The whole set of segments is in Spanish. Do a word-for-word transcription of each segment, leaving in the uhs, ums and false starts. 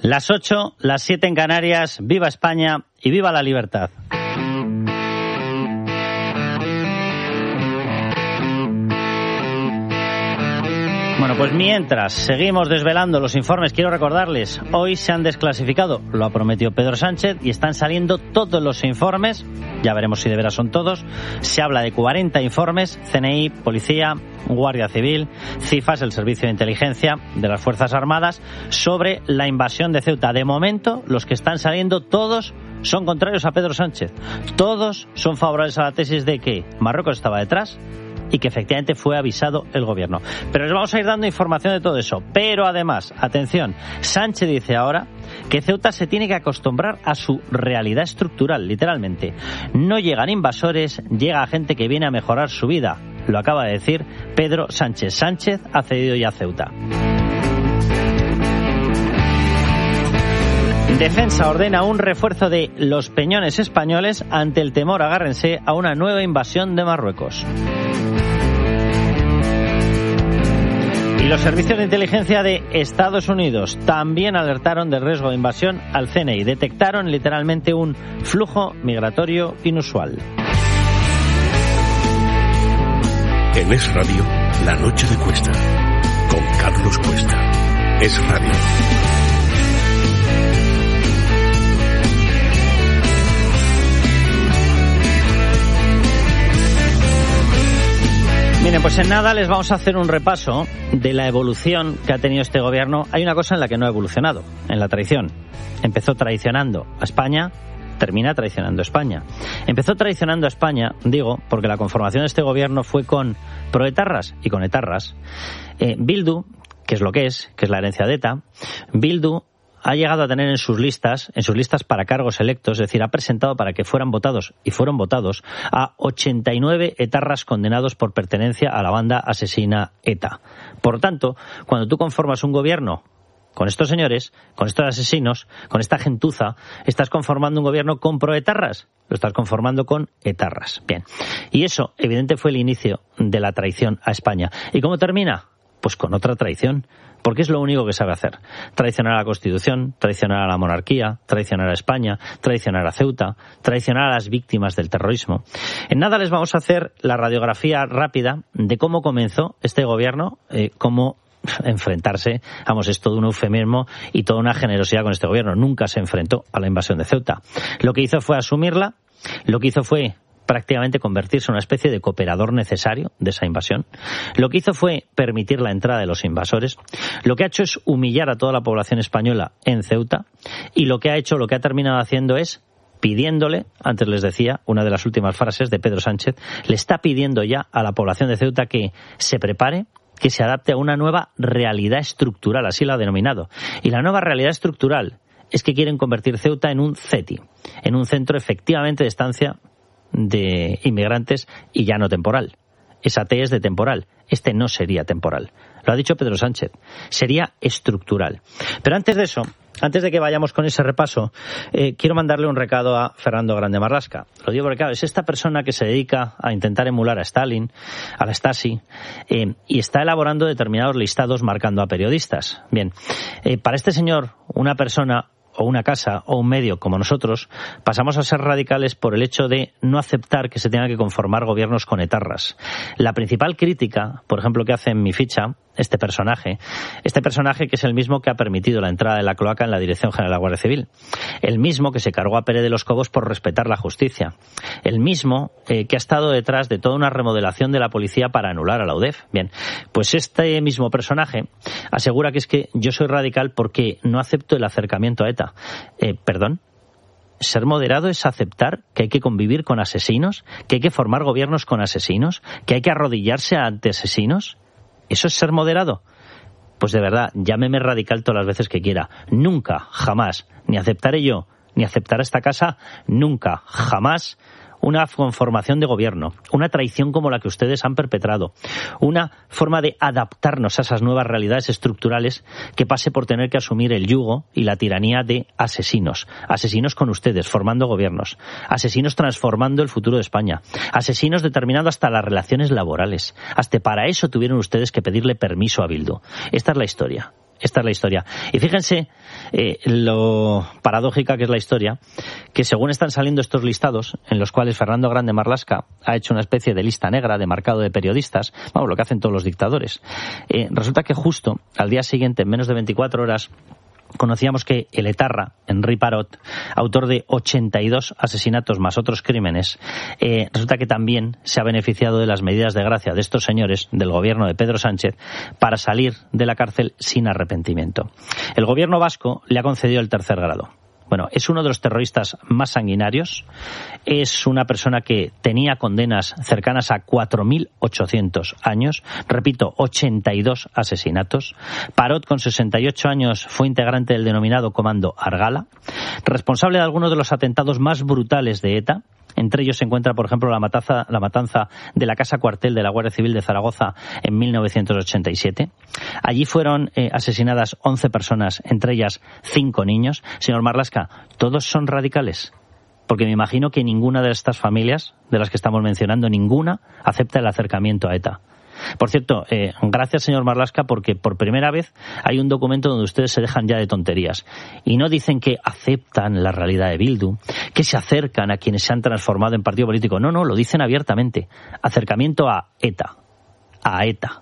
Las ocho, las siete en Canarias. Viva España y viva la libertad. Bueno, pues mientras seguimos desvelando los informes, quiero recordarles, hoy se han desclasificado, lo ha prometido Pedro Sánchez, y están saliendo todos los informes, ya veremos si de veras son todos. Se habla de cuarenta informes, C N I, Policía, Guardia Civil, CIFAS, el Servicio de Inteligencia de las Fuerzas Armadas, sobre la invasión de Ceuta. De momento, los que están saliendo, todos son contrarios a Pedro Sánchez. Todos son favorables a la tesis de que Marruecos estaba detrás y que efectivamente fue avisado el gobierno. Pero les vamos a ir dando información de todo eso. Pero además, atención, Sánchez dice ahora que Ceuta se tiene que acostumbrar a su realidad estructural, literalmente. No llegan invasores, llega gente que viene a mejorar su vida. Lo acaba de decir Pedro Sánchez. Sánchez ha cedido ya Ceuta. Defensa ordena un refuerzo de los peñones españoles ante el temor, agárrense, a una nueva invasión de Marruecos. Y los servicios de inteligencia de Estados Unidos también alertaron del riesgo de invasión al C N I. Detectaron literalmente un flujo migratorio inusual. En Es Radio, la noche de Cuesta, con Carlos Cuesta. Es Radio. Miren, pues en nada les vamos a hacer un repaso de la evolución que ha tenido este gobierno. Hay una cosa en la que no ha evolucionado, en la traición. Empezó traicionando a España, termina traicionando a España. Empezó traicionando a España, digo, porque la conformación de este gobierno fue con proetarras y con etarras. Eh, Bildu, que es lo que es, que es la herencia de ETA, Bildu ha llegado a tener en sus listas, en sus listas para cargos electos, es decir, ha presentado para que fueran votados, y fueron votados, a ochenta y nueve etarras condenados por pertenencia a la banda asesina ETA. Por tanto, cuando tú conformas un gobierno con estos señores, con estos asesinos, con esta gentuza, estás conformando un gobierno con proetarras, lo estás conformando con etarras. Bien. Y eso, evidente, fue el inicio de la traición a España. ¿Y cómo termina? Pues con otra traición. Porque es lo único que sabe hacer. Traicionar a la Constitución, traicionar a la monarquía, traicionar a España, traicionar a Ceuta, traicionar a las víctimas del terrorismo. En nada les vamos a hacer la radiografía rápida de cómo comenzó este gobierno, eh, cómo enfrentarse, vamos, es todo un eufemismo y toda una generosidad con este gobierno. Nunca se enfrentó a la invasión de Ceuta. Lo que hizo fue asumirla, lo que hizo fue prácticamente convertirse en una especie de cooperador necesario de esa invasión. Lo que hizo fue permitir la entrada de los invasores. Lo que ha hecho es humillar a toda la población española en Ceuta. Y lo que ha hecho, lo que ha terminado haciendo es pidiéndole, antes les decía, una de las últimas frases de Pedro Sánchez, le está pidiendo ya a la población de Ceuta que se prepare, que se adapte a una nueva realidad estructural, así lo ha denominado. Y la nueva realidad estructural es que quieren convertir Ceuta en un C E T I, en un centro efectivamente de estancia de inmigrantes y ya no temporal. Esa T es de temporal. Este no sería temporal. Lo ha dicho Pedro Sánchez. Sería estructural. Pero antes de eso, antes de que vayamos con ese repaso, eh, quiero mandarle un recado a Fernando Grande Marlaska. Lo digo porque, claro, es esta persona que se dedica a intentar emular a Stalin, a la Stasi, eh, y está elaborando determinados listados marcando a periodistas. Bien, eh, para este señor, una persona o una casa o un medio como nosotros, pasamos a ser radicales por el hecho de no aceptar que se tengan que conformar gobiernos con etarras. La principal crítica, por ejemplo, que hace en mi ficha este personaje, este personaje que es el mismo que ha permitido la entrada de la cloaca en la Dirección General de la Guardia Civil, el mismo que se cargó a Pérez de los Cobos por respetar la justicia, el mismo eh, que ha estado detrás de toda una remodelación de la policía para anular a la U D E F. Bien, pues este mismo personaje asegura que es que yo soy radical porque no acepto el acercamiento a ETA. Eh, ¿Perdón? ¿Ser moderado es aceptar que hay que convivir con asesinos? ¿Que hay que formar gobiernos con asesinos? ¿Que hay que arrodillarse ante asesinos? ¿Eso es ser moderado? Pues de verdad, llámeme radical todas las veces que quiera. Nunca, jamás, ni aceptaré yo, ni aceptará esta casa, nunca, jamás, una conformación de gobierno, una traición como la que ustedes han perpetrado, una forma de adaptarnos a esas nuevas realidades estructurales que pase por tener que asumir el yugo y la tiranía de asesinos, asesinos con ustedes, formando gobiernos, asesinos transformando el futuro de España, asesinos determinando hasta las relaciones laborales. Hasta para eso tuvieron ustedes que pedirle permiso a Bildu. Esta es la historia. Esta es la historia. Y fíjense eh, lo paradójica que es la historia, que según están saliendo estos listados, en los cuales Fernando Grande Marlaska ha hecho una especie de lista negra de marcado de periodistas, vamos, lo que hacen todos los dictadores, eh, resulta que justo al día siguiente, en menos de veinticuatro horas, conocíamos que el etarra, Henri Parot, autor de ochenta y dos asesinatos más otros crímenes, eh, resulta que también se ha beneficiado de las medidas de gracia de estos señores del gobierno de Pedro Sánchez para salir de la cárcel sin arrepentimiento. El gobierno vasco le ha concedido el tercer grado. Bueno, es uno de los terroristas más sanguinarios, es una persona que tenía condenas cercanas a cuatro mil ochocientos años, repito, ochenta y dos asesinatos. Parot, con sesenta y ocho años, fue integrante del denominado Comando Argala, responsable de algunos de los atentados más brutales de ETA. Entre ellos se encuentra, por ejemplo, la matanza, la matanza de la Casa Cuartel de la Guardia Civil de Zaragoza en mil novecientos ochenta y siete. Allí fueron eh, asesinadas once personas, entre ellas cinco niños. Señor Marlaska, ¿todos son radicales? Porque me imagino que ninguna de estas familias, de las que estamos mencionando, ninguna acepta el acercamiento a ETA. Por cierto, eh, gracias, señor Marlaska, porque por primera vez hay un documento donde ustedes se dejan ya de tonterías y no dicen que aceptan la realidad de Bildu, que se acercan a quienes se han transformado en partido político. No, no, lo dicen abiertamente. Acercamiento a ETA. A ETA.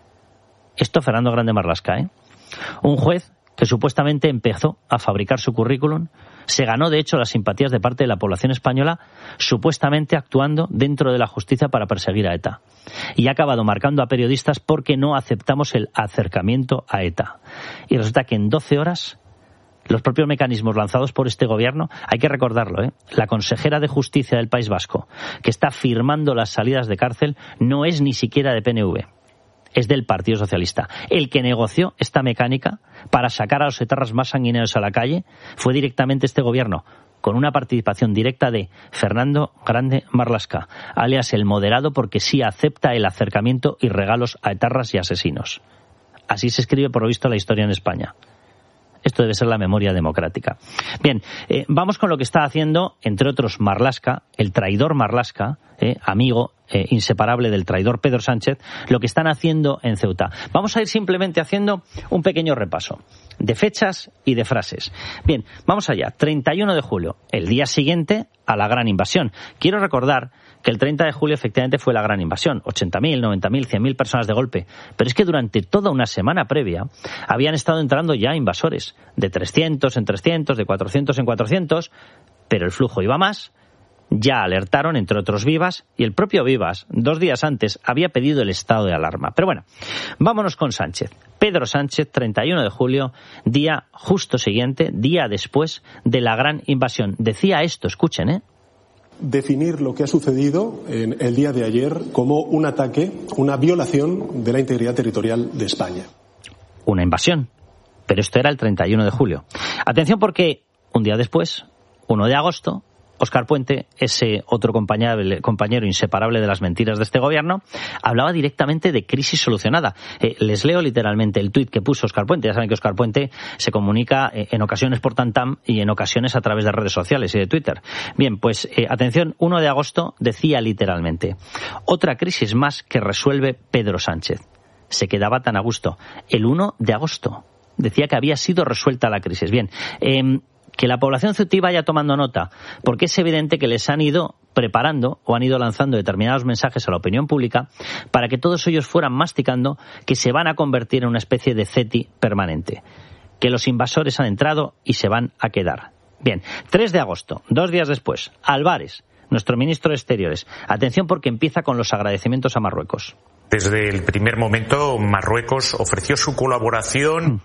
Esto Fernando Grande Marlaska, ¿eh? Un juez que supuestamente empezó a fabricar su currículum, se ganó de hecho las simpatías de parte de la población española, supuestamente actuando dentro de la justicia para perseguir a ETA. Y ha acabado marcando a periodistas porque no aceptamos el acercamiento a ETA. Y resulta que en doce horas, los propios mecanismos lanzados por este gobierno, hay que recordarlo, ¿eh? La consejera de Justicia del País Vasco, que está firmando las salidas de cárcel, no es ni siquiera de P N V. Es del Partido Socialista. El que negoció esta mecánica para sacar a los etarras más sanguinarios a la calle fue directamente este gobierno, con una participación directa de Fernando Grande Marlaska, alias el moderado, porque sí acepta el acercamiento y regalos a etarras y asesinos. Así se escribe, por lo visto, la historia en España. Esto debe ser la memoria democrática. Bien, eh, vamos con lo que está haciendo, entre otros, Marlaska, el traidor Marlaska, eh, amigo eh, inseparable del traidor Pedro Sánchez, lo que están haciendo en Ceuta. Vamos a ir simplemente haciendo un pequeño repaso de fechas y de frases. Bien, vamos allá. treinta y uno de julio, el día siguiente a la gran invasión. Quiero recordar que el treinta de julio efectivamente fue la gran invasión, ochenta mil, noventa mil, cien mil personas de golpe. Pero es que durante toda una semana previa habían estado entrando ya invasores, de trescientos en trescientos, de cuatrocientos en cuatrocientos, pero el flujo iba más. Ya alertaron, entre otros, Vivas, y el propio Vivas, dos días antes, había pedido el estado de alarma. Pero bueno, vámonos con Sánchez. Pedro Sánchez, treinta y uno de julio, día justo siguiente, día después de la gran invasión. Decía esto, escuchen, ¿eh? Definir lo que ha sucedido en el día de ayer como un ataque, una violación de la integridad territorial de España. Una invasión. Pero esto era el treinta y uno de julio. Atención, porque un día después, uno de agosto, Óscar Puente, ese otro compañero, compañero inseparable de las mentiras de este gobierno, hablaba directamente de crisis solucionada. Eh, les leo literalmente el tuit que puso Óscar Puente. Ya saben que Óscar Puente se comunica eh, en ocasiones por Tantam y en ocasiones a través de redes sociales y de Twitter. Bien, pues eh, atención, uno de agosto decía literalmente: otra crisis más que resuelve Pedro Sánchez. Se quedaba tan a gusto. El uno de agosto decía que había sido resuelta la crisis. Bien, eh, que la población ceutí vaya tomando nota, porque es evidente que les han ido preparando o han ido lanzando determinados mensajes a la opinión pública para que todos ellos fueran masticando que se van a convertir en una especie de CETI permanente, que los invasores han entrado y se van a quedar. Bien, tres de agosto, dos días después, Álvarez, nuestro ministro de Exteriores. Atención, porque empieza con los agradecimientos a Marruecos. Desde el primer momento, Marruecos ofreció su colaboración.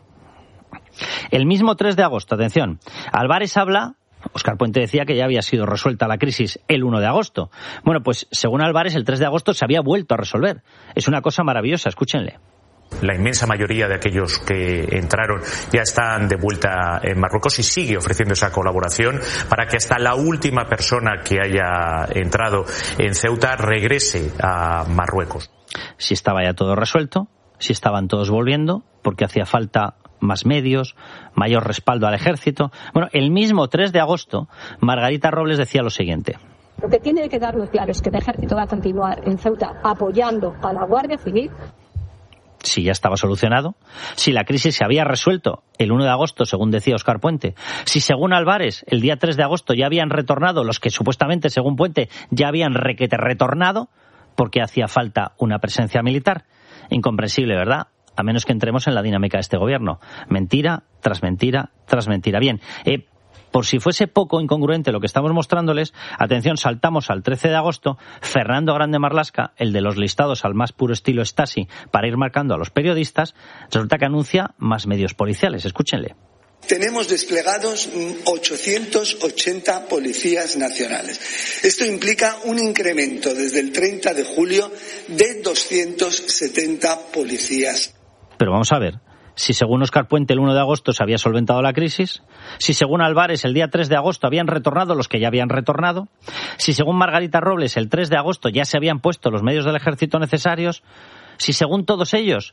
El mismo tres de agosto, atención, Álvarez habla, Óscar Puente decía que ya había sido resuelta la crisis el uno de agosto. Bueno, pues según Álvarez, el tres de agosto se había vuelto a resolver. Es una cosa maravillosa, escúchenle. La inmensa mayoría de aquellos que entraron ya están de vuelta en Marruecos y sigue ofreciendo esa colaboración para que hasta la última persona que haya entrado en Ceuta regrese a Marruecos. Si estaba ya todo resuelto, si estaban todos volviendo, porque hacía falta más medios, mayor respaldo al ejército. Bueno, el mismo tres de agosto, Margarita Robles decía lo siguiente. Lo que tiene que quedar muy claro es que el ejército va a continuar en Ceuta apoyando a la Guardia Civil. si ya estaba solucionado, si la crisis se había resuelto el uno de agosto, según decía Óscar Puente, si según Álvarez el día tres de agosto ya habían retornado los que supuestamente, según Puente, ya habían requete retornado, porque hacía falta una presencia militar. Incomprensible, ¿verdad? A menos que entremos en la dinámica de este gobierno. Mentira tras mentira tras mentira. Bien, eh, por si fuese poco incongruente lo que estamos mostrándoles, atención, saltamos al trece de agosto, Fernando Grande Marlaska, el de los listados al más puro estilo Stasi, para ir marcando a los periodistas, resulta que anuncia más medios policiales. Escúchenle. Tenemos desplegados ochocientos ochenta policías nacionales. Esto implica un incremento desde el treinta de julio de doscientos setenta policías. Pero vamos a ver. Si según Óscar Puente el uno de agosto se había solventado la crisis, si según Álvarez el día tres de agosto habían retornado los que ya habían retornado, si según Margarita Robles el tres de agosto ya se habían puesto los medios del ejército necesarios, si según todos ellos,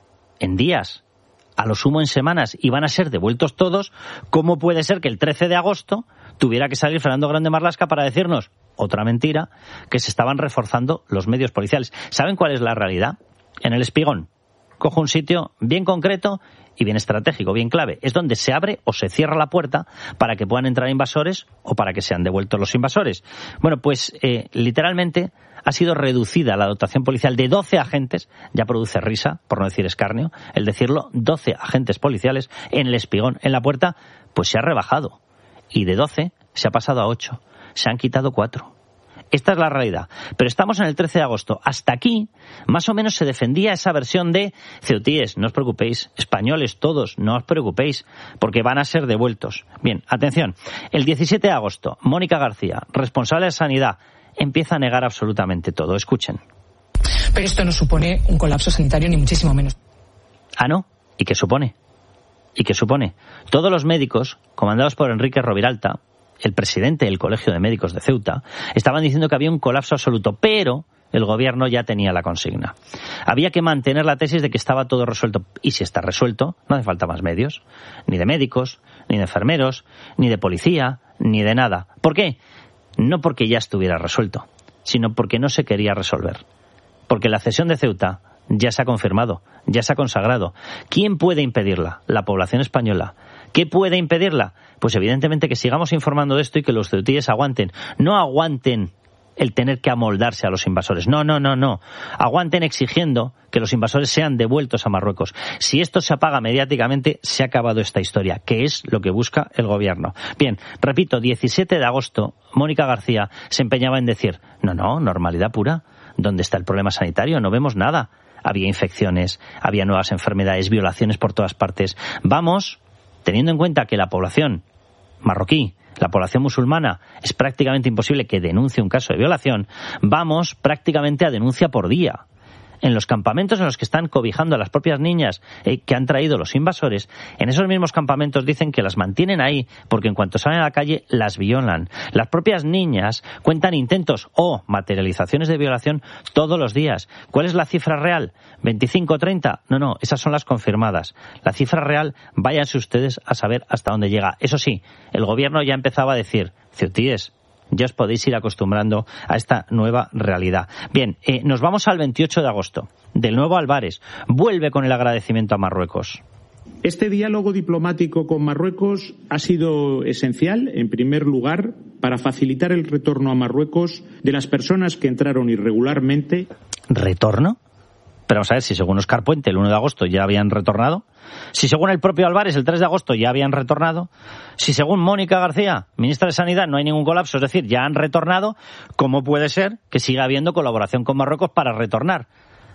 en días, a lo sumo en semanas, iban a ser devueltos todos, ¿cómo puede ser que el trece de agosto tuviera que salir Fernando Grande Marlaska para decirnos, otra mentira, que se estaban reforzando los medios policiales? ¿Saben cuál es la realidad? En El Espigón. Cojo un sitio bien concreto y bien estratégico, bien clave. Es donde se abre o se cierra la puerta para que puedan entrar invasores o para que sean devueltos los invasores. Bueno, pues eh, literalmente ha sido reducida la dotación policial de doce agentes, ya produce risa, por no decir escarnio, el decirlo, doce agentes policiales en El Espigón. En la puerta, pues se ha rebajado. Y de doce se ha pasado a ocho. Se han quitado cuatro. Esta es la realidad. Pero estamos en el trece de agosto. Hasta aquí, más o menos se defendía esa versión de ceutíes, no os preocupéis, españoles todos, no os preocupéis, porque van a ser devueltos. Bien, atención. El diecisiete de agosto, Mónica García, responsable de Sanidad, empieza a negar absolutamente todo. Escuchen. Pero esto no supone un colapso sanitario, ni muchísimo menos. Ah, ¿no? ¿Y qué supone? ¿Y qué supone? Todos los médicos, comandados por Enrique Roviralta, el presidente del Colegio de Médicos de Ceuta, estaban diciendo que había un colapso absoluto, pero el gobierno ya tenía la consigna. Había que mantener la tesis de que estaba todo resuelto. Y si está resuelto, no hace falta más medios, ni de médicos, ni de enfermeros, ni de policía, ni de nada. ¿Por qué? No porque ya estuviera resuelto, sino porque no se quería resolver. Porque la cesión de Ceuta ya se ha confirmado, ya se ha consagrado. ¿Quién puede impedirla? La población española. ¿Qué puede impedirla? Pues evidentemente que sigamos informando de esto y que los ceutíes aguanten. No aguanten el tener que amoldarse a los invasores. No, no, no, no. Aguanten exigiendo que los invasores sean devueltos a Marruecos. Si esto se apaga mediáticamente, se ha acabado esta historia, que es lo que busca el gobierno. Bien, repito, diecisiete de agosto, Mónica García se empeñaba en decir, no, no, normalidad pura. ¿Dónde está el problema sanitario? No vemos nada. Había infecciones, había nuevas enfermedades, violaciones por todas partes. Vamos, teniendo en cuenta que la población marroquí, la población musulmana, es prácticamente imposible que denuncie un caso de violación, vamos prácticamente a denuncia por día. En los campamentos en los que están cobijando a las propias niñas eh, que han traído los invasores, en esos mismos campamentos dicen que las mantienen ahí porque en cuanto salen a la calle las violan. Las propias niñas cuentan intentos o materializaciones de violación todos los días. ¿Cuál es la cifra real? ¿veinticinco o treinta? No, no, esas son las confirmadas. La cifra real, váyanse ustedes a saber hasta dónde llega. Eso sí, el gobierno ya empezaba a decir, ceutíes, ya os podéis ir acostumbrando a esta nueva realidad. Bien, eh, nos vamos al veintiocho de agosto. Del nuevo Álvarez vuelve con el agradecimiento a Marruecos. Este diálogo diplomático con Marruecos ha sido esencial, en primer lugar, para facilitar el retorno a Marruecos de las personas que entraron irregularmente. ¿Retorno? Pero vamos a ver, si según Óscar Puente el uno de agosto ya habían retornado, si según el propio Álvarez el tres de agosto ya habían retornado, si según Mónica García, ministra de Sanidad, no hay ningún colapso, es decir, ya han retornado, ¿cómo puede ser que siga habiendo colaboración con Marruecos para retornar?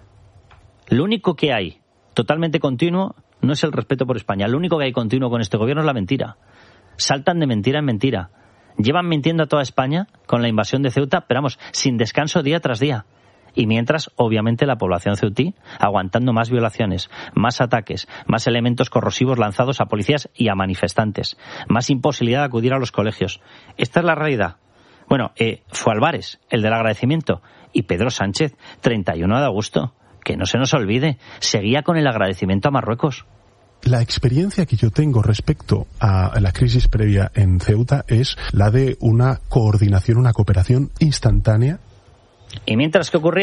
Lo único que hay totalmente continuo no es el respeto por España, lo único que hay continuo con este gobierno es la mentira. Saltan de mentira en mentira. Llevan mintiendo a toda España con la invasión de Ceuta, pero vamos, sin descanso día tras día. Y mientras, obviamente, la población ceutí aguantando más violaciones, más ataques, más elementos corrosivos lanzados a policías y a manifestantes, más imposibilidad de acudir a los colegios. Esta es la realidad. Bueno, eh, fue Álvarez, el del agradecimiento, y Pedro Sánchez, treinta y uno de agosto, que no se nos olvide, seguía con el agradecimiento a Marruecos. La experiencia que yo tengo respecto a la crisis previa en Ceuta es la de una coordinación, una cooperación instantánea. ¿Y mientras qué ocurría?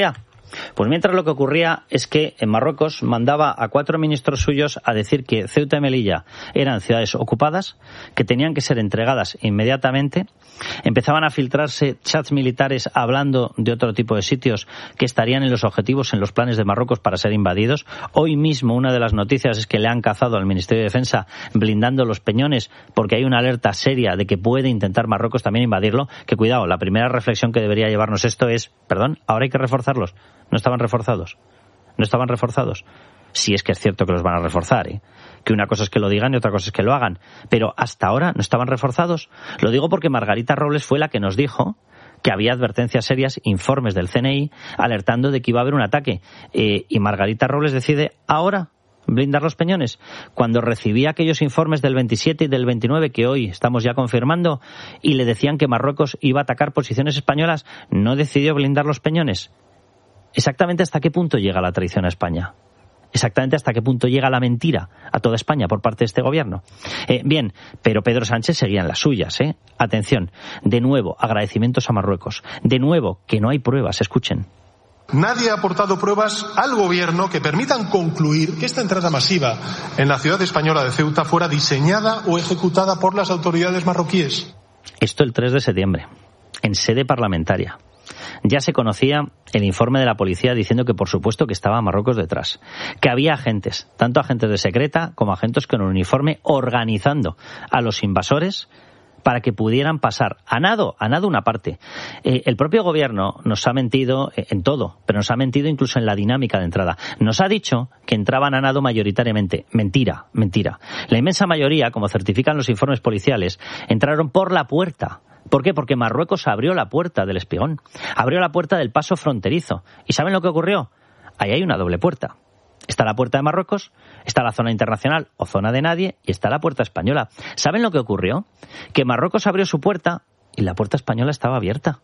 Pues mientras lo que ocurría es que en Marruecos mandaba a cuatro ministros suyos a decir que Ceuta y Melilla eran ciudades ocupadas, que tenían que ser entregadas inmediatamente. Empezaban a filtrarse chats militares hablando de otro tipo de sitios que estarían en los objetivos, en los planes de Marruecos para ser invadidos. Hoy mismo una de las noticias es que le han cazado al Ministerio de Defensa blindando los Peñones porque hay una alerta seria de que puede intentar Marruecos también invadirlo. Que cuidado, la primera reflexión que debería llevarnos esto es, perdón, ahora hay que reforzarlos. No estaban reforzados. No estaban reforzados. Si es que es cierto que los van a reforzar, ¿eh? Que una cosa es que lo digan y otra cosa es que lo hagan. Pero hasta ahora no estaban reforzados. Lo digo porque Margarita Robles fue la que nos dijo que había advertencias serias, informes del C N I, alertando de que iba a haber un ataque. Eh, y Margarita Robles decide ahora blindar los Peñones. Cuando recibía aquellos informes del veintisiete y del veintinueve, que hoy estamos ya confirmando, y le decían que Marruecos iba a atacar posiciones españolas, ¿no decidió blindar los Peñones? ¿Exactamente hasta qué punto llega la traición a España? ¿Exactamente hasta qué punto llega la mentira a toda España por parte de este gobierno? Eh, bien, pero Pedro Sánchez seguía en las suyas, ¿eh? Atención, de nuevo, agradecimientos a Marruecos. De nuevo, que no hay pruebas, escuchen. Nadie ha aportado pruebas al gobierno que permitan concluir que esta entrada masiva en la ciudad española de Ceuta fuera diseñada o ejecutada por las autoridades marroquíes. Esto el tres de septiembre, en sede parlamentaria. Ya se conocía el informe de la policía diciendo que por supuesto que estaba Marruecos detrás, que había agentes, tanto agentes de secreta como agentes con un uniforme, organizando a los invasores para que pudieran pasar a nado, a nado una parte. Eh, el propio gobierno nos ha mentido en todo, pero nos ha mentido incluso en la dinámica de entrada. Nos ha dicho que entraban a nado mayoritariamente. Mentira, mentira. La inmensa mayoría, como certifican los informes policiales, entraron por la puerta. ¿Por qué? Porque Marruecos abrió la puerta del Espigón, abrió la puerta del paso fronterizo. ¿Y saben lo que ocurrió? Ahí hay una doble puerta. Está la puerta de Marruecos, está la zona internacional o zona de nadie y está la puerta española. ¿Saben lo que ocurrió? Que Marruecos abrió su puerta y la puerta española estaba abierta.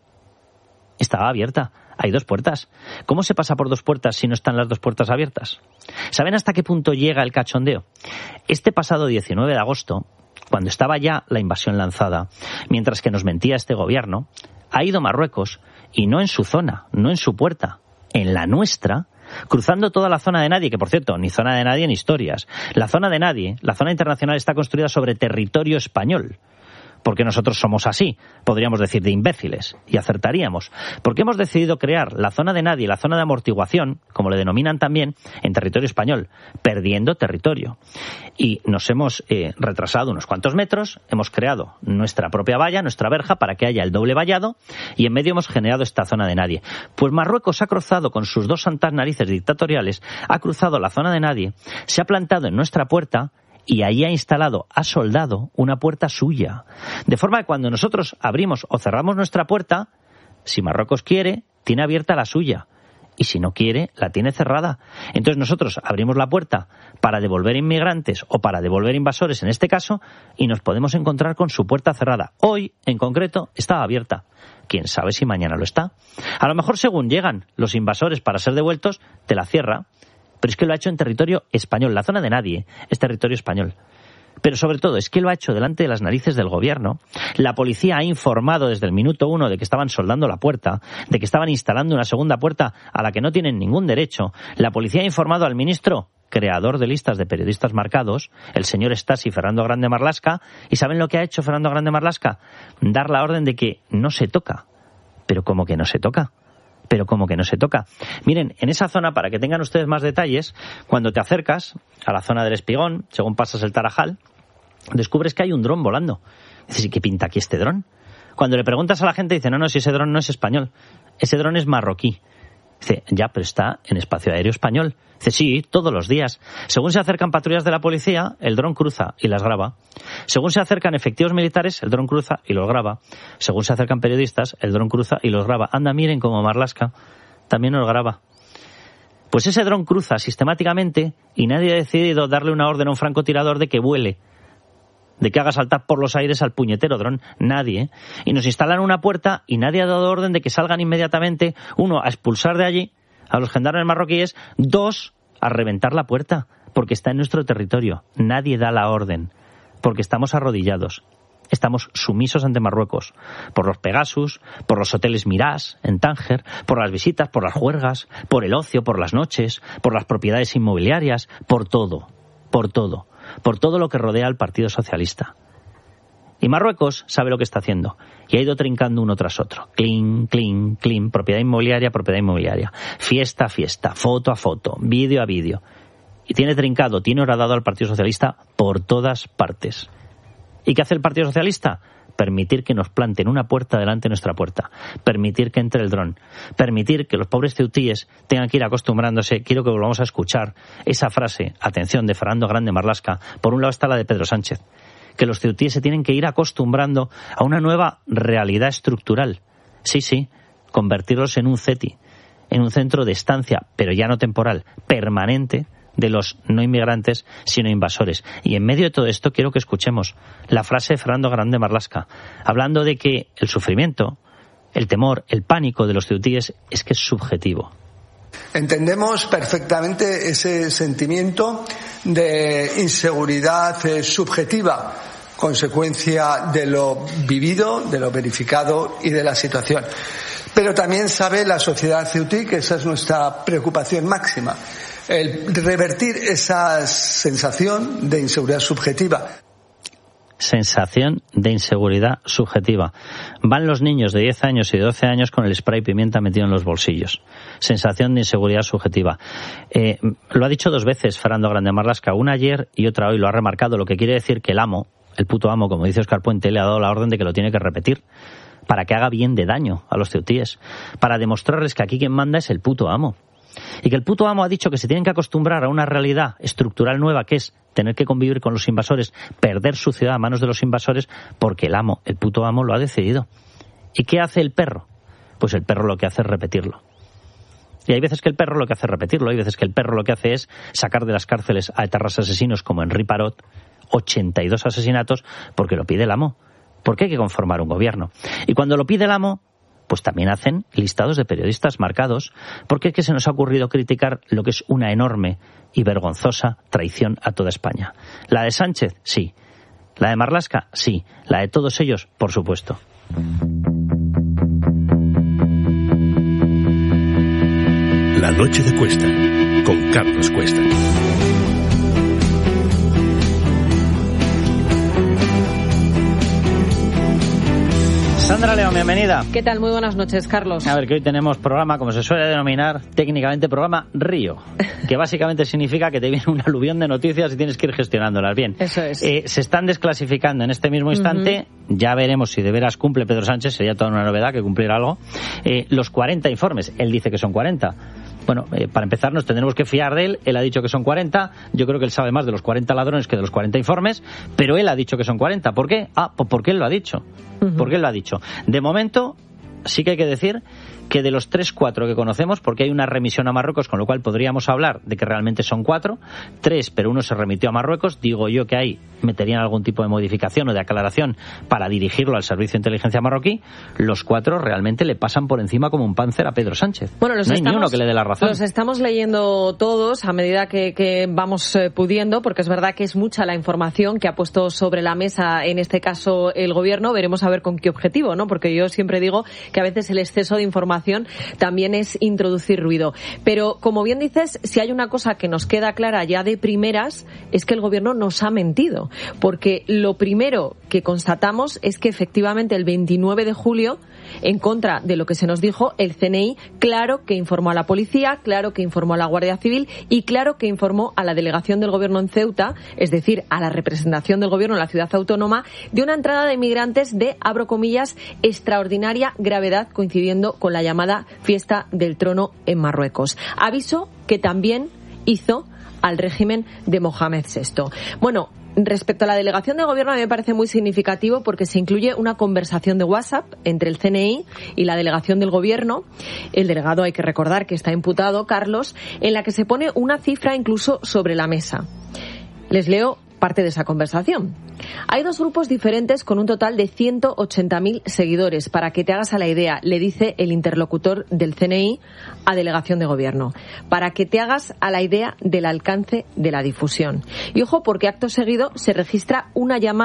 Estaba abierta. Hay dos puertas. ¿Cómo se pasa por dos puertas si no están las dos puertas abiertas? ¿Saben hasta qué punto llega el cachondeo? Este pasado diecinueve de agosto, cuando estaba ya la invasión lanzada, mientras que nos mentía este gobierno, ha ido Marruecos, y no en su zona, no en su puerta, en la nuestra, cruzando toda la zona de nadie, que por cierto, ni zona de nadie ni historias. La zona de nadie, la zona internacional, está construida sobre territorio español. Porque nosotros somos así, podríamos decir de imbéciles, y acertaríamos. Porque hemos decidido crear la zona de nadie, la zona de amortiguación, como le denominan también, en territorio español, perdiendo territorio. Y nos hemos eh, retrasado unos cuantos metros, hemos creado nuestra propia valla, nuestra verja, para que haya el doble vallado, y en medio hemos generado esta zona de nadie. Pues Marruecos ha cruzado con sus dos santas narices dictatoriales, ha cruzado la zona de nadie, se ha plantado en nuestra puerta, y ahí ha instalado, ha soldado una puerta suya. De forma que cuando nosotros abrimos o cerramos nuestra puerta, si Marruecos quiere, tiene abierta la suya. Y si no quiere, la tiene cerrada. Entonces nosotros abrimos la puerta para devolver inmigrantes o para devolver invasores en este caso, y nos podemos encontrar con su puerta cerrada. Hoy, en concreto, estaba abierta. Quién sabe si mañana lo está. A lo mejor según llegan los invasores para ser devueltos, te la cierra. Pero es que lo ha hecho en territorio español. La zona de nadie es territorio español. Pero sobre todo es que lo ha hecho delante de las narices del gobierno. La policía ha informado desde el minuto uno de que estaban soldando la puerta, de que estaban instalando una segunda puerta a la que no tienen ningún derecho. La policía ha informado al ministro, creador de listas de periodistas marcados, el señor Stasi Fernando Grande Marlaska. ¿Y saben lo que ha hecho Fernando Grande Marlaska? Dar la orden de que no se toca. ¿Pero cómo que no se toca? Pero como que no se toca. Miren, en esa zona, para que tengan ustedes más detalles, cuando te acercas a la zona del Espigón, según pasas el Tarajal, descubres que hay un dron volando. Dices, ¿y qué pinta aquí este dron? Cuando le preguntas a la gente, dice, no, no, si ese dron no es español, ese dron es marroquí. Dice, ya, pero está en espacio aéreo español. Dice, sí, todos los días. Según se acercan patrullas de la policía, el dron cruza y las graba. Según se acercan efectivos militares, el dron cruza y los graba. Según se acercan periodistas, el dron cruza y los graba. Anda, miren como Marlaska también los graba. Pues ese dron cruza sistemáticamente y nadie ha decidido darle una orden a un francotirador de que vuele, de que haga saltar por los aires al puñetero dron. Nadie, ¿eh? Y nos instalan una puerta y nadie ha dado orden de que salgan inmediatamente, uno, a expulsar de allí a los gendarmes marroquíes, dos, a reventar la puerta, porque está en nuestro territorio. Nadie da la orden, porque estamos arrodillados. Estamos sumisos ante Marruecos, por los Pegasus, por los hoteles Mirage en Tánger, por las visitas, por las juergas, por el ocio, por las noches, por las propiedades inmobiliarias, por todo, por todo, por todo lo que rodea al Partido Socialista. Y Marruecos sabe lo que está haciendo y ha ido trincando uno tras otro. Clean, clean, clean, propiedad inmobiliaria, propiedad inmobiliaria, fiesta a fiesta, foto a foto, vídeo a vídeo. Y tiene trincado, tiene horadado al Partido Socialista por todas partes. ¿Y qué hace el Partido Socialista? Permitir que nos planten una puerta delante de nuestra puerta, permitir que entre el dron, permitir que los pobres ceutíes tengan que ir acostumbrándose. Quiero que volvamos a escuchar esa frase, atención, de Fernando Grande Marlaska. Por un lado está la de Pedro Sánchez, que los ceutíes se tienen que ir acostumbrando a una nueva realidad estructural. Sí, sí, convertirlos en un CETI, en un centro de estancia, pero ya no temporal, permanente, de los no inmigrantes, sino invasores. Y en medio de todo esto quiero que escuchemos la frase de Fernando Grande Marlaska, hablando de que el sufrimiento, el temor, el pánico de los ceutíes es que es subjetivo. Entendemos perfectamente ese sentimiento de inseguridad eh, subjetiva, consecuencia de lo vivido, de lo verificado y de la situación. Pero también sabe la sociedad ceutí que esa es nuestra preocupación máxima, el revertir esa sensación de inseguridad subjetiva. Sensación de inseguridad subjetiva. Van los niños de diez años y de doce años con el spray pimienta metido en los bolsillos. Sensación de inseguridad subjetiva. Eh, lo ha dicho dos veces Fernando Grande Marlaska, una ayer y otra hoy, lo ha remarcado, lo que quiere decir que el amo, el puto amo, como dice Óscar Puente, le ha dado la orden de que lo tiene que repetir para que haga bien de daño a los ceutíes, para demostrarles que aquí quien manda es el puto amo. Y que el puto amo ha dicho que se tienen que acostumbrar a una realidad estructural nueva, que es tener que convivir con los invasores, perder su ciudad a manos de los invasores, porque el amo, el puto amo, lo ha decidido. ¿Y qué hace el perro? Pues el perro lo que hace es repetirlo. Y hay veces que el perro lo que hace es repetirlo, hay veces que el perro lo que hace es sacar de las cárceles a etarras asesinos como Henri Parot, ochenta y dos asesinatos, porque lo pide el amo. Porque hay que conformar un gobierno. Y cuando lo pide el amo, pues también hacen listados de periodistas marcados, porque es que se nos ha ocurrido criticar lo que es una enorme y vergonzosa traición a toda España. La de Sánchez, sí. La de Marlaska, sí. La de todos ellos, por supuesto. La noche de Cuesta, con Carlos Cuesta. Sandra León, bienvenida. ¿Qué tal? Muy buenas noches, Carlos. A ver, que hoy tenemos programa, como se suele denominar técnicamente, programa Río, que básicamente significa que te viene un aluvión de noticias y tienes que ir gestionándolas bien. Eso es. Eh, se están desclasificando en este mismo instante, uh-huh. Ya veremos si de veras cumple Pedro Sánchez, sería toda una novedad que cumpliera algo, eh, los cuarenta informes. Él dice que son cuarenta. Bueno, eh, para empezar nos tendremos que fiar de él. Él ha dicho que son cuarenta. Yo creo que él sabe más de los cuarenta ladrones que de los cuarenta informes, pero él ha dicho que son cuarenta. ¿Por qué? Ah, pues porque él lo ha dicho. Uh-huh. Porque él lo ha dicho. De momento, sí que hay que decir que de los tres, cuatro que conocemos, porque hay una remisión a Marruecos, con lo cual podríamos hablar de que realmente son cuatro, tres, pero uno se remitió a Marruecos, digo yo que ahí meterían algún tipo de modificación o de aclaración para dirigirlo al Servicio de Inteligencia marroquí. Los cuatro realmente le pasan por encima como un panzer a Pedro Sánchez. Bueno, los no hay estamos, ni uno que le dé la razón. Los estamos leyendo todos a medida que, que vamos eh, pudiendo, porque es verdad que es mucha la información que ha puesto sobre la mesa, en este caso el gobierno. Veremos a ver con qué objetivo, ¿no? Porque yo siempre digo que a veces el exceso de información también es introducir ruido. Pero, como bien dices, si hay una cosa que nos queda clara ya de primeras, es que el gobierno nos ha mentido. Porque lo primero que constatamos es que efectivamente el veintinueve de julio, en contra de lo que se nos dijo, el C N I, claro que informó a la policía, claro que informó a la Guardia Civil y claro que informó a la delegación del gobierno en Ceuta, es decir, a la representación del gobierno en la ciudad autónoma, de una entrada de inmigrantes de, abro comillas, extraordinaria gravedad, coincidiendo con la llamada fiesta del trono en Marruecos. Aviso que también hizo al régimen de Mohamed sexto. Bueno, respecto a la delegación del gobierno, a mí me parece muy significativo porque se incluye una conversación de WhatsApp entre el C N I y la delegación del gobierno. El delegado, hay que recordar que está imputado, Carlos, en la que se pone una cifra incluso sobre la mesa. Les leo parte de esa conversación. Hay dos grupos diferentes con un total de ciento ochenta mil seguidores. Para que te hagas a la idea, le dice el interlocutor del C N I a delegación de gobierno. Para que te hagas a la idea del alcance de la difusión. Y ojo, porque acto seguido se registra una llamada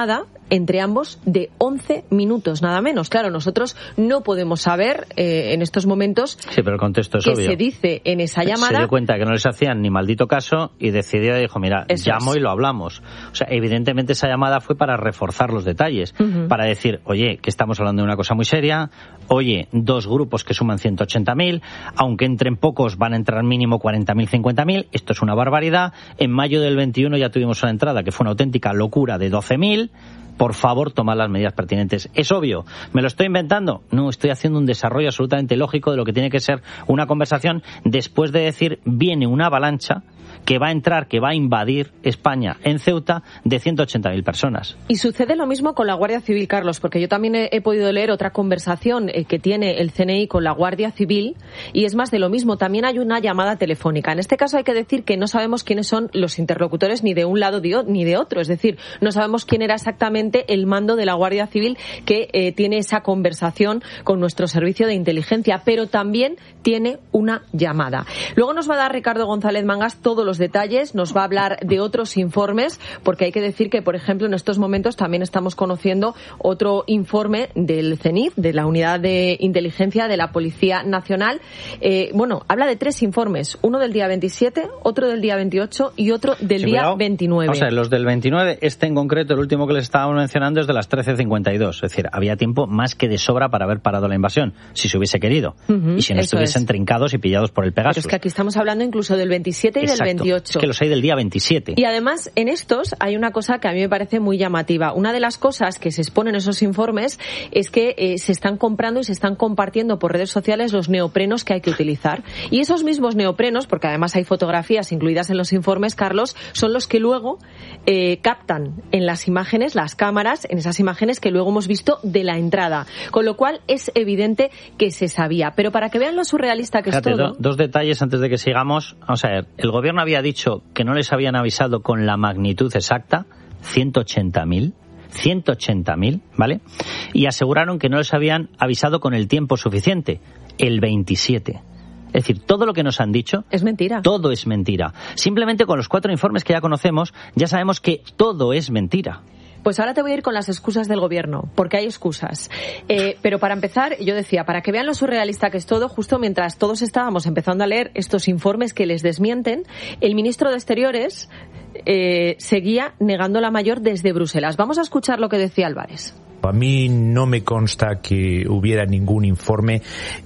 entre ambos de once minutos, nada menos. Claro, nosotros no podemos saber eh, en estos momentos sí, pero el contexto es qué obvio. se dice en esa llamada. Se dio cuenta que no les hacían ni maldito caso y decidió y dijo, mira, Eso llamo es. y lo hablamos. O sea, evidentemente esa llamada fue para reforzar los detalles, uh-huh. para decir, oye, que estamos hablando de una cosa muy seria, oye, dos grupos que suman ciento ochenta mil, aunque entren pocos van a entrar mínimo cuarenta mil, cincuenta mil, esto es una barbaridad. En mayo del veintiuno ya tuvimos una entrada que fue una auténtica locura de doce mil. Por favor, tomad las medidas pertinentes. Es obvio. ¿Me lo estoy inventando? No, estoy haciendo un desarrollo absolutamente lógico de lo que tiene que ser una conversación después de decir, viene una avalancha que va a entrar, que va a invadir España en Ceuta de ciento ochenta mil personas. Y sucede lo mismo con la Guardia Civil, Carlos, porque yo también he, he podido leer otra conversación eh, que tiene el C N I con la Guardia Civil, y es más de lo mismo. También hay una llamada telefónica. En este caso hay que decir que no sabemos quiénes son los interlocutores ni de un lado ni de otro. Es decir, no sabemos quién era exactamente el mando de la Guardia Civil que eh, tiene esa conversación con nuestro servicio de inteligencia, pero también tiene una llamada. Luego nos va a dar Ricardo González Mangas todos los detalles, nos va a hablar de otros informes, porque hay que decir que, por ejemplo, en estos momentos también estamos conociendo otro informe del C N I F, de la Unidad de Inteligencia de la Policía Nacional. Eh, bueno, habla de tres informes, uno del día veintisiete, otro del día veintiocho y otro del sí, día cuidado. veintinueve. O sea, los del veintinueve, este en concreto, el último que les estábamos mencionando, es de las trece cincuenta y dos. Es decir, había tiempo más que de sobra para haber parado la invasión, si se hubiese querido. Uh-huh, y si no estuviesen es. trincados y pillados por el Pegasus. Pero es que aquí estamos hablando incluso del veintisiete y Exacto. del veintiocho. Es que los hay del día veintisiete. Y además, en estos hay una cosa que a mí me parece muy llamativa. Una de las cosas que se exponen en esos informes es que eh, se están comprando y se están compartiendo por redes sociales los neoprenos que hay que utilizar. Y esos mismos neoprenos, porque además hay fotografías incluidas en los informes, Carlos, son los que luego eh, captan en las imágenes, las cámaras, en esas imágenes que luego hemos visto de la entrada. Con lo cual es evidente que se sabía. Pero para que vean lo surrealista que Fíjate, es todo... Do, dos detalles antes de que sigamos. Vamos a ver, el gobierno había dicho que no les habían avisado con la magnitud exacta, ciento ochenta mil, ciento ochenta mil, ¿vale? Y aseguraron que no les habían avisado con el tiempo suficiente, el veintisiete. Es decir, todo lo que nos han dicho... Es mentira. Todo es mentira. Simplemente con los cuatro informes que ya conocemos, ya sabemos que todo es mentira. Pues ahora te voy a ir con las excusas del gobierno, porque hay excusas. Eh, pero para empezar, yo decía, para que vean lo surrealista que es todo, justo mientras todos estábamos empezando a leer estos informes que les desmienten, el ministro de Exteriores eh, seguía negando la mayor desde Bruselas. Vamos a escuchar lo que decía Álvarez. A mí no me consta que hubiera ningún informe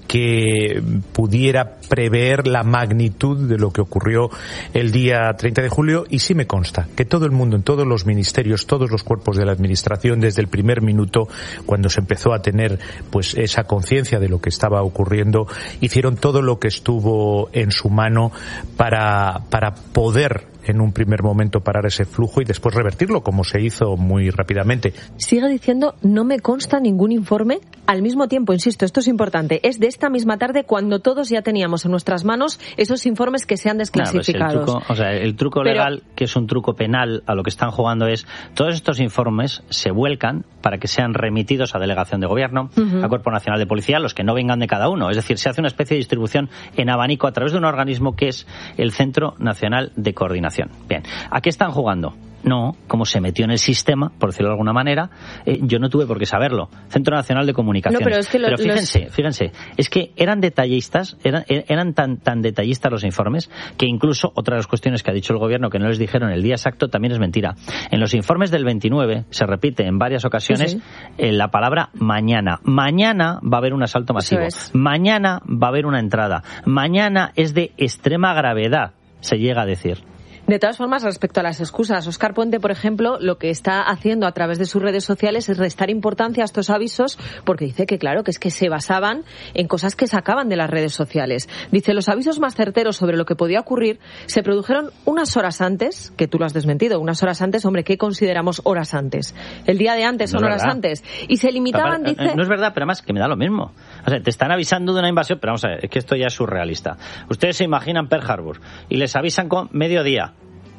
que pudiera prever la magnitud de lo que ocurrió el día treinta de julio, y sí me consta que todo el mundo, en todos los ministerios, todos los cuerpos de la administración, desde el primer minuto, cuando se empezó a tener pues esa conciencia de lo que estaba ocurriendo, hicieron todo lo que estuvo en su mano para, para poder en un primer momento parar ese flujo y después revertirlo, como se hizo muy rápidamente. Sigue diciendo, no me consta ningún informe. Al mismo tiempo, insisto, esto es importante, es de esta misma tarde cuando todos ya teníamos en nuestras manos esos informes que se han desclasificado. Claro, pues el truco, o sea, el truco Pero, legal, que es un truco penal, a lo que están jugando es, todos estos informes se vuelcan para que sean remitidos a Delegación de Gobierno, uh-huh. a Cuerpo Nacional de Policía, los que no vengan de cada uno. Es decir, se hace una especie de distribución en abanico a través de un organismo que es el Centro Nacional de Coordinación. Bien, ¿a qué están jugando? No, como se metió en el sistema, por decirlo de alguna manera, eh, yo no tuve por qué saberlo. Centro Nacional de Comunicación. No, pero es que lo, pero fíjense, los... fíjense, es que eran detallistas, eran, eran tan, tan detallistas los informes, que incluso otra de las cuestiones que ha dicho el gobierno que no les dijeron el día exacto también es mentira. En los informes del veintinueve se repite en varias ocasiones sí, sí. Eh, la palabra mañana. Mañana va a haber un asalto masivo. Es. Mañana va a haber una entrada. Mañana es de extrema gravedad, se llega a decir. De todas formas, respecto a las excusas, Óscar Puente, por ejemplo, lo que está haciendo a través de sus redes sociales es restar importancia a estos avisos, porque dice que, claro, que es que se basaban en cosas que sacaban de las redes sociales. Dice, los avisos más certeros sobre lo que podía ocurrir se produjeron unas horas antes, que tú lo has desmentido, unas horas antes, hombre, ¿qué consideramos horas antes? El día de antes no son horas antes. Y se limitaban, pero, pero, dice... No es verdad, pero además que me da lo mismo. O sea, te están avisando de una invasión, pero vamos a ver, es que esto ya es surrealista. Ustedes se imaginan Pearl Harbor y les avisan con mediodía.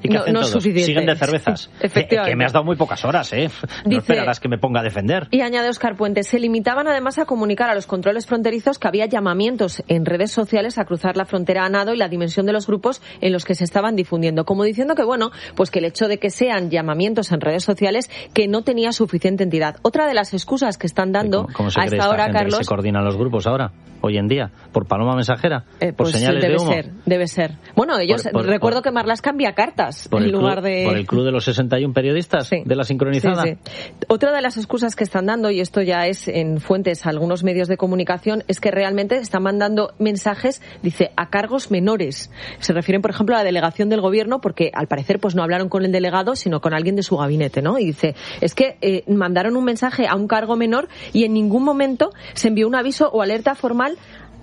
¿Y qué no, hacen no todos? es suficiente. Siguen de cervezas. Efectivamente. Que me has dado muy pocas horas, ¿eh? No Dice, esperarás que me ponga a defender. Y añade Óscar Puente, se limitaban además a comunicar a los controles fronterizos que había llamamientos en redes sociales a cruzar la frontera a nado y la dimensión de los grupos en los que se estaban difundiendo. Como diciendo que, bueno, pues que el hecho de que sean llamamientos en redes sociales que no tenía suficiente entidad. Otra de las excusas que están dando ¿Cómo, cómo se a cree esta hora, gente Carlos... que se coordinan los grupos ahora, hoy en día? ¿Por paloma mensajera? Eh, ¿Por pues señales debe de humo? ser, debe ser. Bueno, ellos, Por- por- recuerdo por- que Marlaska envía cartas ¿Por en el lugar club, de... ¿Por el club de los sesenta y uno periodistas Sí. de la sincronizada? Sí, sí. Otra de las excusas que están dando, y esto ya es en fuentes a algunos medios de comunicación, es que realmente están mandando mensajes, dice, a cargos menores. Se refieren, por ejemplo, a la delegación del gobierno, porque al parecer pues no hablaron con el delegado, sino con alguien de su gabinete, ¿no? Y dice, es que eh, mandaron un mensaje a un cargo menor y en ningún momento se envió un aviso o alerta formal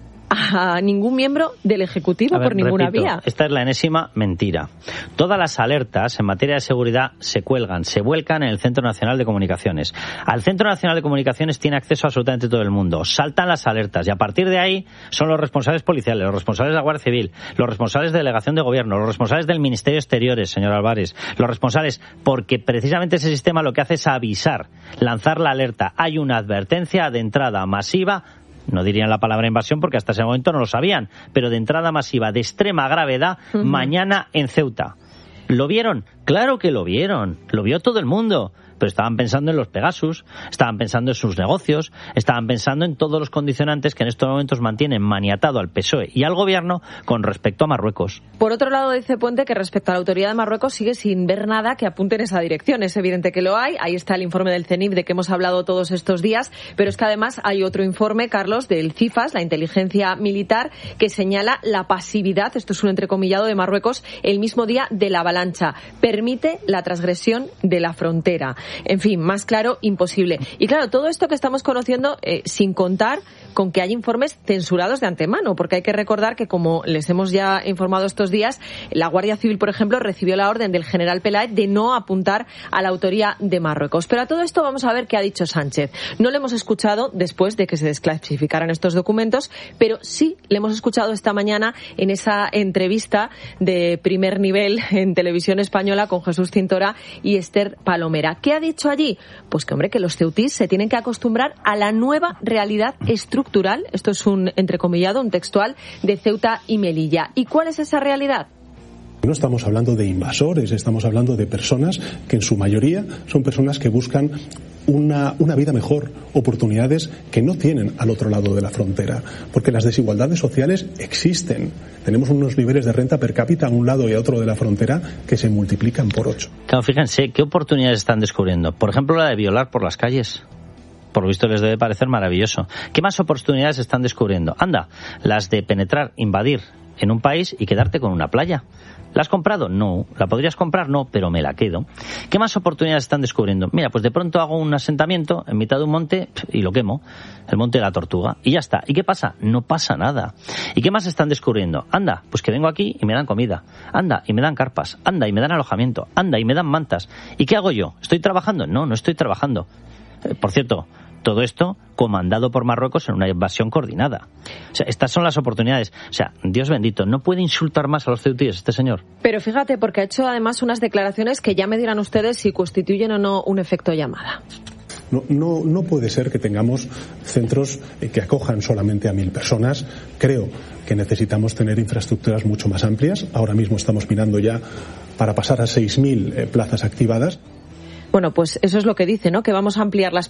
a ningún miembro del Ejecutivo A ver, por ninguna repito, vía. Esta es la enésima mentira. Todas las alertas en materia de seguridad se cuelgan, se vuelcan en el Centro Nacional de Comunicaciones. Al Centro Nacional de Comunicaciones tiene acceso absolutamente todo el mundo. Saltan las alertas y a partir de ahí son los responsables policiales, los responsables de la Guardia Civil, los responsables de delegación de gobierno, los responsables del Ministerio de Exteriores, señor Álvarez, los responsables, porque precisamente ese sistema lo que hace es avisar, lanzar la alerta. Hay una advertencia de entrada masiva. No dirían la palabra invasión porque hasta ese momento no lo sabían, pero de entrada masiva, de extrema gravedad, uh-huh. mañana en Ceuta. ¿Lo vieron? Claro que lo vieron. Lo vio todo el mundo. Pero estaban pensando en los Pegasus, estaban pensando en sus negocios, estaban pensando en todos los condicionantes que en estos momentos mantienen maniatado al P S O E y al Gobierno con respecto a Marruecos. Por otro lado, dice Puente que respecto a la autoridad de Marruecos sigue sin ver nada que apunte en esa dirección. Es evidente que lo hay. Ahí está el informe del CENIF de que hemos hablado todos estos días. Pero es que además hay otro informe, Carlos, del CIFAS, la inteligencia militar, que señala la pasividad, esto es un entrecomillado, de Marruecos el mismo día de la avalancha. Permite la transgresión de la frontera. En fin, más claro, imposible. Y claro, todo esto que estamos conociendo eh, sin contar con que hay informes censurados de antemano, porque hay que recordar que, como les hemos ya informado estos días, la Guardia Civil, por ejemplo, recibió la orden del general Peláez de no apuntar a la autoría de Marruecos. Pero a todo esto vamos a ver qué ha dicho Sánchez. No le hemos escuchado después de que se desclasificaran estos documentos, pero sí le hemos escuchado esta mañana en esa entrevista de primer nivel en Televisión Española con Jesús Cintora y Esther Palomera. ¿Qué ha dicho allí? Pues que, hombre, que los ceutís se tienen que acostumbrar a la nueva realidad estructural, esto es un entrecomillado, un textual, de Ceuta y Melilla. ¿Y cuál es esa realidad? No estamos hablando de invasores, estamos hablando de personas que en su mayoría son personas que buscan una, una vida mejor, oportunidades que no tienen al otro lado de la frontera, porque las desigualdades sociales existen. Tenemos unos niveles de renta per cápita a un lado y a otro de la frontera que se multiplican por ocho. Claro, fíjense, ¿qué oportunidades están descubriendo? Por ejemplo, la de violar por las calles. Por lo visto les debe parecer maravilloso. ¿Qué más oportunidades están descubriendo? Anda, las de penetrar, invadir en un país y quedarte con una playa. ¿La has comprado? No. ¿La podrías comprar? No, pero me la quedo. ¿Qué más oportunidades están descubriendo? Mira, pues de pronto hago un asentamiento en mitad de un monte y lo quemo. El monte de la Tortuga. Y ya está. ¿Y qué pasa? No pasa nada. ¿Y qué más están descubriendo? Anda, pues que vengo aquí y me dan comida. Anda, y me dan carpas. Anda, y me dan alojamiento. Anda, y me dan mantas. ¿Y qué hago yo? ¿Estoy trabajando? No, no estoy trabajando. Eh, por cierto, todo esto comandado por Marruecos en una invasión coordinada. O sea, estas son las oportunidades. O sea, Dios bendito, no puede insultar más a los ceutíes este señor. Pero fíjate, porque ha hecho además unas declaraciones que ya me dirán ustedes si constituyen o no un efecto llamada. No, no, no puede ser que tengamos centros que acojan solamente a mil personas. Creo que necesitamos tener infraestructuras mucho más amplias. Ahora mismo estamos mirando ya para pasar a seis mil eh, plazas activadas. Bueno, pues eso es lo que dice, ¿no? Que vamos a ampliar las